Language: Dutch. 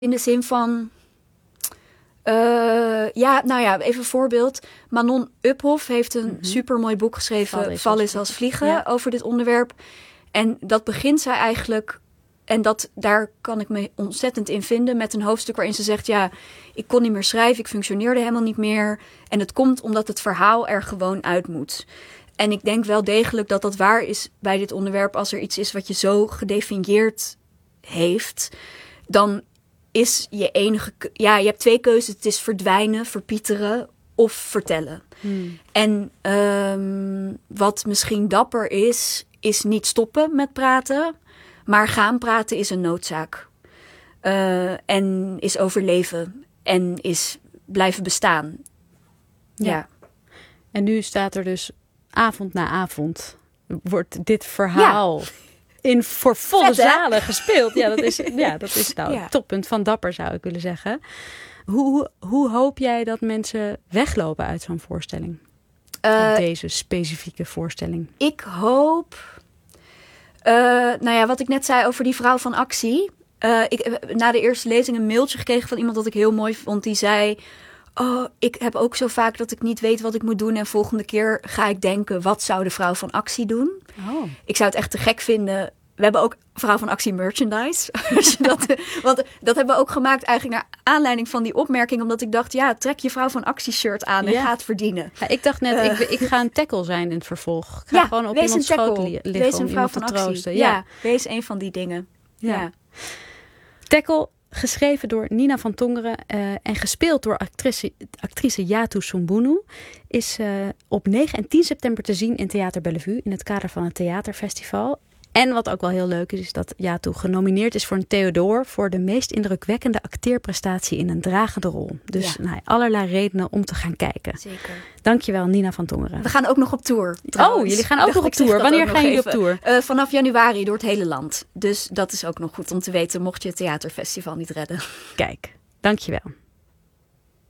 In de zin van... even een voorbeeld. Manon Uphoff heeft een supermooi boek geschreven... Val is als vliegen, over dit onderwerp. En dat begint zij eigenlijk... En daar kan ik me ontzettend in vinden... met een hoofdstuk waarin ze zegt... ja, ik kon niet meer schrijven, ik functioneerde helemaal niet meer. En het komt omdat het verhaal er gewoon uit moet. En ik denk wel degelijk dat dat waar is bij dit onderwerp... als er iets is wat je zo gedefinieerd heeft... dan is je enige... Ja, je hebt 2 keuzes. Het is verdwijnen, verpieteren of vertellen. En wat misschien dapper is niet stoppen met praten... maar gaan praten is een noodzaak. En is overleven. En is blijven bestaan. Ja. En nu staat er dus avond na avond... wordt dit verhaal... voor volle zalen gespeeld. Ja, dat is nou het toppunt van dapper, zou ik willen zeggen. Hoe hoop jij dat mensen weglopen uit zo'n voorstelling? Deze specifieke voorstelling. Ik hoop... wat ik net zei over die vrouw van actie. Ik heb na de eerste lezing een mailtje gekregen van iemand dat ik heel mooi vond. Die zei... Oh, ik heb ook zo vaak dat ik niet weet wat ik moet doen. En volgende keer ga ik denken, wat zou de vrouw van actie doen? Oh. Ik zou het echt te gek vinden. We hebben ook vrouw van actie merchandise. Want dat hebben we ook gemaakt eigenlijk naar aanleiding van die opmerking. Omdat ik dacht, ja, trek je vrouw van actie shirt aan en ga het verdienen. Ja, ik dacht net, ik ga een tackle zijn in het vervolg. Ik ga gewoon op iemands schoot liggen wees om een vrouw iemand te van actie. troosten. Ja, wees een van die dingen. Ja. Tackle, geschreven door Nina van Tongeren en gespeeld door actrice Yatu Sumbunu... is op 9 en 10 september te zien in Theater Bellevue... in het kader van het theaterfestival. En wat ook wel heel leuk is dat Yatu genomineerd is voor een Theodor... voor de meest indrukwekkende acteerprestatie in een dragende rol. Dus allerlei redenen om te gaan kijken. Zeker. Dankjewel, Nina van Tongeren. We gaan ook nog op tour. Trouwens. Oh, jullie gaan ook nog op tour. Wanneer gaan jullie op tour? Vanaf januari door het hele land. Dus dat is ook nog goed om te weten, mocht je het theaterfestival niet redden. Kijk, dankjewel.